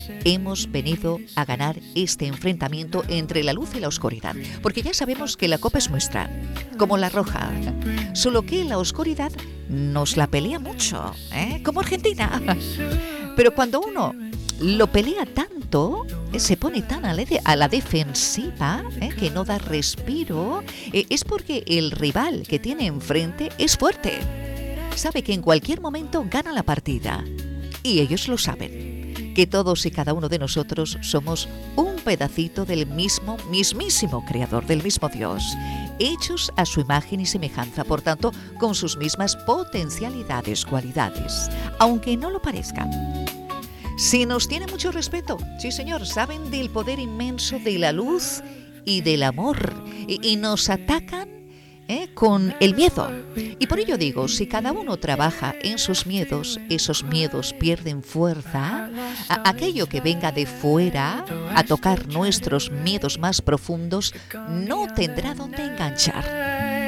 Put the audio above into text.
hemos venido a ganar este enfrentamiento entre la luz y la oscuridad, porque ya sabemos que la copa es nuestra, como la roja, solo que la oscuridad nos la pelea mucho, como Argentina. Pero cuando uno lo pelea tanto, se pone tan a la defensiva, que no da respiro, es porque el rival que tiene enfrente es fuerte. Sabe que en cualquier momento gana la partida. Y ellos lo saben, que todos y cada uno de nosotros somos un pedacito del mismísimo Creador, del mismo Dios, hechos a su imagen y semejanza, por tanto, con sus mismas potencialidades, cualidades, aunque no lo parezcan. Si nos tiene mucho respeto, sí señor, saben del poder inmenso de la luz y del amor, y nos atacan con el miedo. Y por ello digo, si cada uno trabaja en sus miedos, esos miedos pierden fuerza. Aquello que venga de fuera a tocar nuestros miedos más profundos no tendrá dónde enganchar.